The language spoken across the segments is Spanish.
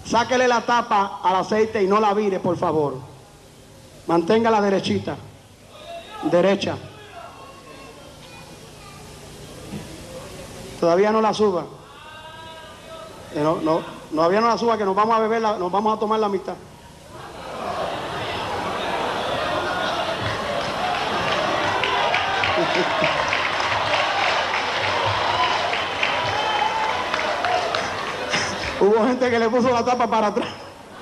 sáquele la tapa al aceite y no la vire, por favor. Manténgala derechita. Derecha. Todavía no la suba. Todavía no la suba, que nos vamos a beber, nos vamos a tomar la mitad. Hubo gente que le puso la tapa para atrás.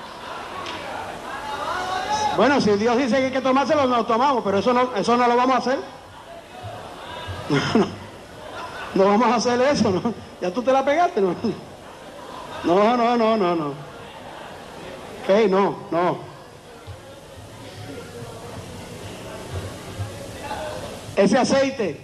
Bueno, si Dios dice que hay que tomárselo, nos lo tomamos, pero eso no lo vamos a hacer. No vamos a hacer eso, ¿no? Ya tú te la pegaste, ¿no? No. Ok, no. Ese aceite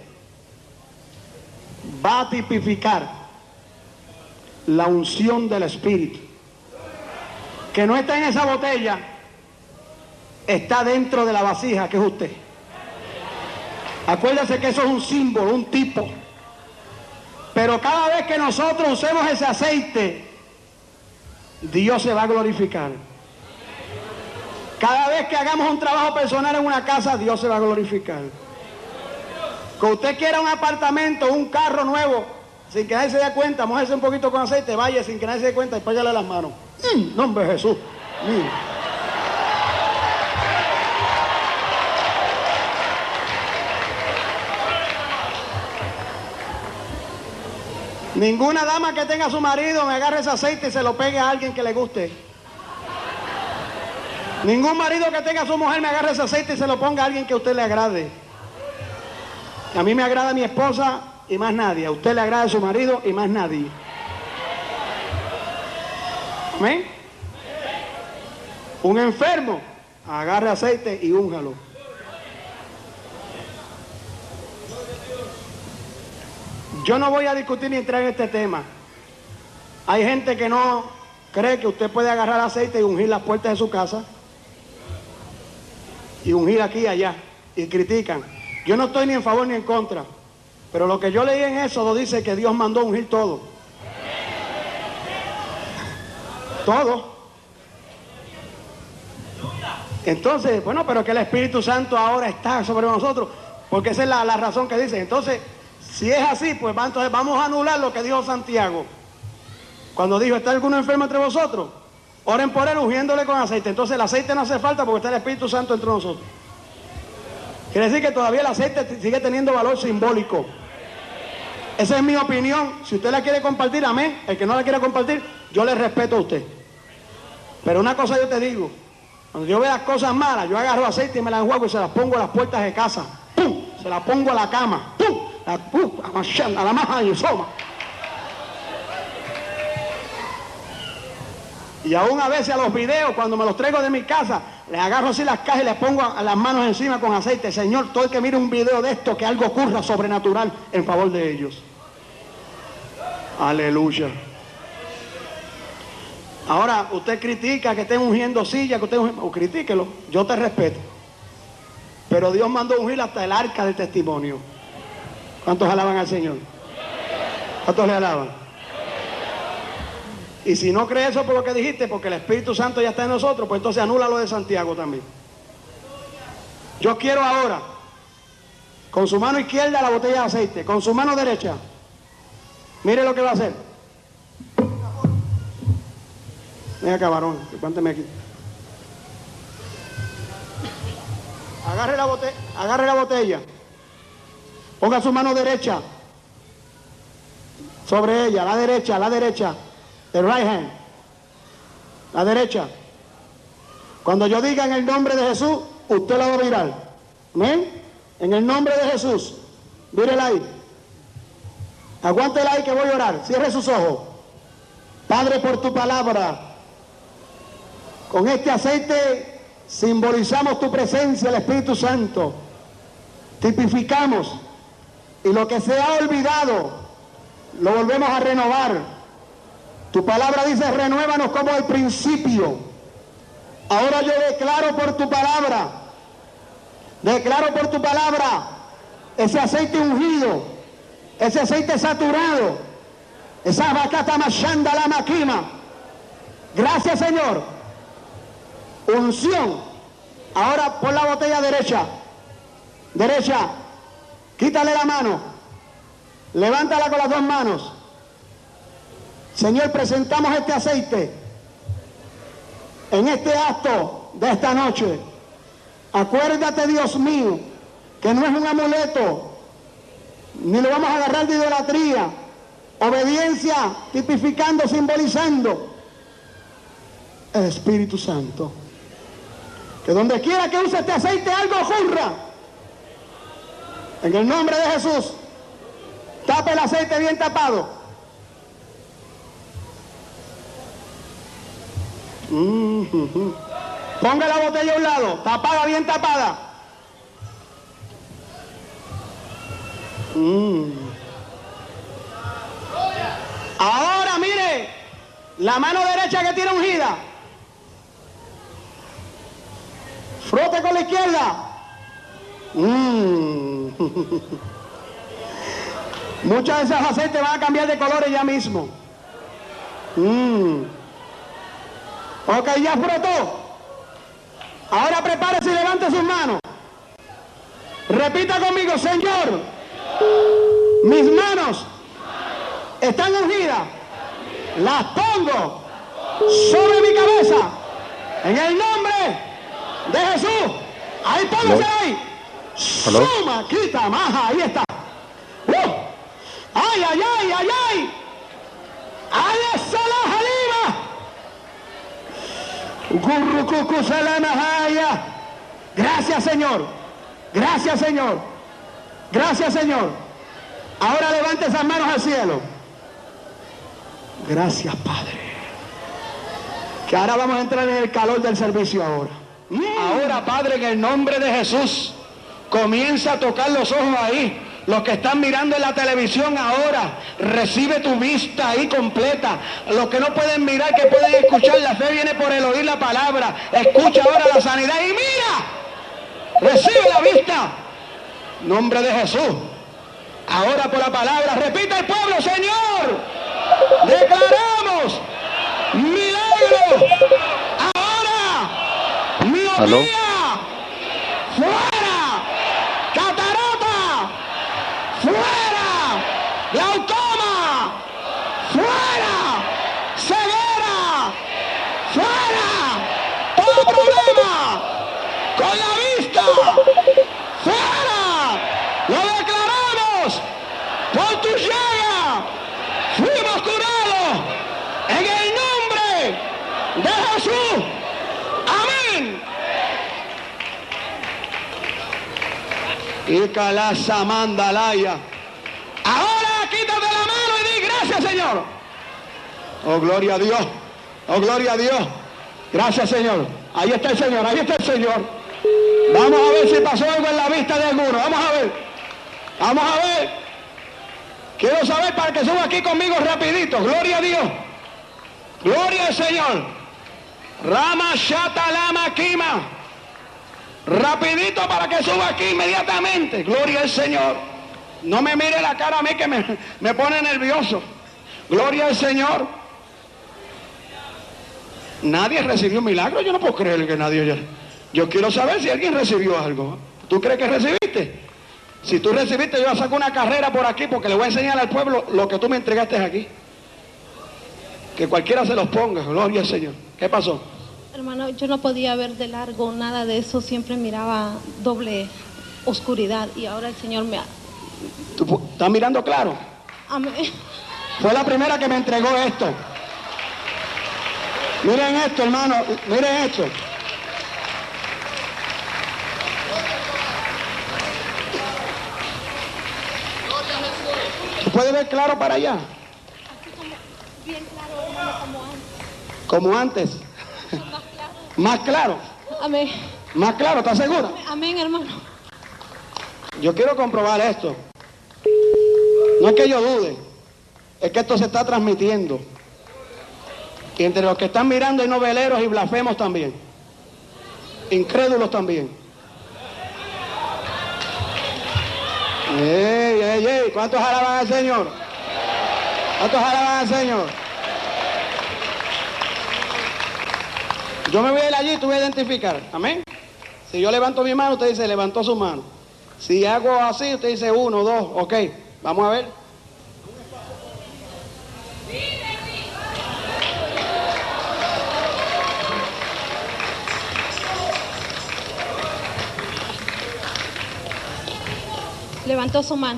va a tipificar la unción del Espíritu, que no está en esa botella, está dentro de la vasija, que es usted. Acuérdese que eso es un símbolo, un tipo. Pero cada vez que nosotros usemos ese aceite, Dios se va a glorificar. Cada vez que hagamos un trabajo personal en una casa, Dios se va a glorificar. Que usted quiera un apartamento, un carro nuevo, sin que nadie se dé cuenta, mójese un poquito con aceite, vaya sin que nadie se dé cuenta y péguele las manos. Nombre de Jesús. Ninguna dama que tenga a su marido me agarre ese aceite y se lo pegue a alguien que le guste. Ningún marido que tenga a su mujer me agarre ese aceite y se lo ponga a alguien que a usted le agrade. A mí me agrada mi esposa y más nadie. A usted le agrada a su marido y más nadie. ¿Amén? Un enfermo, agarre aceite y úngalo. Yo no voy a discutir ni entrar en este tema. Hay gente que no cree que usted puede agarrar aceite y ungir las puertas de su casa. Y ungir aquí y allá. Y critican. Yo no estoy ni en favor ni en contra. Pero lo que yo leí en Éxodo dice que Dios mandó ungir todo. Todo. Entonces, bueno, pero que el Espíritu Santo ahora está sobre nosotros. Porque esa es la razón que dice. Entonces, si es así, pues entonces vamos a anular lo que dijo Santiago. Cuando dijo, ¿está alguno enfermo entre vosotros? Oren por él ungiéndole con aceite. Entonces el aceite no hace falta porque está el Espíritu Santo entre nosotros. Quiere decir que todavía el aceite sigue teniendo valor simbólico. Esa es mi opinión. Si usted la quiere compartir, amén. El que no la quiera compartir, yo le respeto a usted. Pero una cosa yo te digo. Cuando yo veo las cosas malas, yo agarro aceite y me las enjuago y se las pongo a las puertas de casa. ¡Pum! Se las pongo a la cama. ¡Pum! A la maja y soma. Y aún a veces a los videos, cuando me los traigo de mi casa, les agarro así las cajas y les pongo a las manos encima con aceite. Señor, todo el que mire un video de esto, que algo ocurra sobrenatural en favor de ellos. Aleluya. Ahora, usted critica que estén ungiendo sillas, que usted o critíquelo, yo te respeto. Pero Dios mandó ungir hasta el arca del testimonio. ¿Cuántos alaban al Señor? ¿Cuántos le alaban? Y si no cree eso por lo que dijiste, porque el Espíritu Santo ya está en nosotros, pues entonces anula lo de Santiago también. Yo quiero ahora, con su mano izquierda la botella de aceite, con su mano derecha, mire lo que va a hacer. Ven acá, varón, cuénteme aquí. Agarre la botella. Ponga su mano derecha sobre ella, la derecha. The right hand. La derecha. Cuando yo diga en el nombre de Jesús, usted la va a mirar. ¿Amén? En el nombre de Jesús. Mírela ahí. Aguántela ahí que voy a orar. Cierre sus ojos. Padre, por tu palabra, con este aceite simbolizamos tu presencia, el Espíritu Santo. Tipificamos. Y lo que se ha olvidado, lo volvemos a renovar. Tu palabra dice, renuévanos como al principio. Ahora yo declaro por tu palabra, ese aceite ungido, ese aceite saturado, esa vacata machanda la maquima, Gracias, Señor. Unción. Ahora pon la botella derecha. Derecha. Quítale la mano. Levántala con las dos manos. Señor, presentamos este aceite en este acto de esta noche. Acuérdate, Dios mío, que no es un amuleto, ni lo vamos a agarrar de idolatría. Obediencia tipificando, simbolizando el Espíritu Santo. Que donde quiera que use este aceite algo ocurra. En el nombre de Jesús. Tape el aceite bien tapado. Ponga la botella a un lado, tapada, bien tapada. Ahora mire, la mano derecha que tiene ungida, frote con la izquierda. Muchos de esos aceites van a cambiar de colores ya mismo. Ok, ya frotó. Ahora prepárese y levante sus manos. Repita conmigo: Señor, mis manos están ungidas. Las pongo sobre mi cabeza. En el nombre de Jesús. Ahí póngase ahí. Suma, quita, maja. Ahí está. Ay, ay, ay, ay, ay. Ahí está la jalima. Gracias, Señor. Gracias, Señor. Gracias, Señor. Ahora levante esas manos al cielo. Gracias, Padre. Que ahora vamos a entrar en el calor del servicio ahora. Ahora, Padre, en el nombre de Jesús, comienza a tocar los ojos ahí. Los que están mirando en la televisión ahora, recibe tu vista ahí completa. Los que no pueden mirar, que pueden escuchar, la fe viene por el oír la palabra. Escucha ahora la sanidad y mira, recibe la vista. Nombre de Jesús. Ahora por la palabra, repita el pueblo: Señor, declaramos milagros. Ahora, miopía, fuera, catarata, fuera, glaucoma, fuera, ceguera, fuera, todo problema con la vista, fuera, lo declaramos, por tu llaga fuimos curados, en el nombre de Jesús, amén. Y calasa mandalaya. Ahora quítate la mano y di: gracias, Señor. Oh, gloria a Dios. Oh, gloria a Dios. Gracias, Señor. Ahí está el Señor, ahí está el Señor. Vamos a ver si pasó algo en la vista de alguno. Vamos a ver. Vamos a ver. Quiero saber para que suba aquí conmigo rapidito. Gloria a Dios. Gloria al Señor. Rama Shata Lama Kima. Rapidito para que suba aquí inmediatamente. Gloria al Señor. No me mire la cara a mí que me pone nervioso. Gloria al Señor. Nadie recibió un milagro. Yo no puedo creer que nadie. Yo quiero saber si alguien recibió algo. ¿Tú crees que recibiste? Si tú recibiste, yo saco una carrera por aquí porque le voy a enseñar al pueblo lo que tú me entregaste aquí. Que cualquiera se los ponga. Gloria al Señor. ¿Qué pasó? Hermano, yo no podía ver de largo nada de eso, siempre miraba doble oscuridad y ahora el Señor me ha... ¿Tú estás mirando claro? Amén. Fue la primera que me entregó esto. Miren esto, hermano, miren esto. ¿Tú puedes ver claro para allá? Así como bien claro, hermano, como antes. Como antes. Más claro. Amén. Más claro, ¿estás segura? Amén, hermano. Yo quiero comprobar esto. No es que yo dude, es que esto se está transmitiendo. Y entre los que están mirando hay noveleros y blasfemos también. Incrédulos también. ¡Ey, ey, ey! ¿Cuántos alaban al Señor? ¿Cuántos alaban al Señor? Yo me voy a ir allí y tú vas a identificar. Amén. Si yo levanto mi mano, usted dice, levantó su mano. Si hago así, usted dice 1, 2, ok. Vamos a ver. Levantó su mano.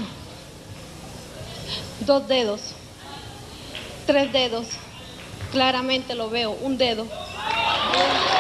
2 dedos. 3 dedos. Claramente lo veo. 1 dedo.